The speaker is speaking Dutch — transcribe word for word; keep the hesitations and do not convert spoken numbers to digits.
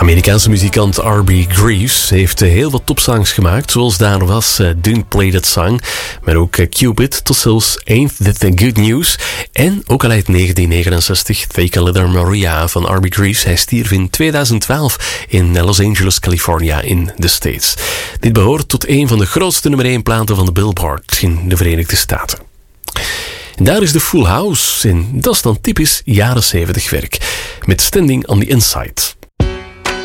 Amerikaanse muzikant R B Greaves heeft heel wat topsongs gemaakt, zoals daar was uh, Don't Play That Song, maar ook uh, Cupid tot zelfs Ain't That The Good News en ook al uit negentien negenenzestig Take a Little Maria van R B Greaves. Hij stierf in tweeduizend twaalf in Los Angeles, California in de States. Dit behoort tot een van de grootste nummer één platen van de Billboard in de Verenigde Staten. En daar is de Full House en dat is dan typisch jaren zeventig werk met Standing on the Inside.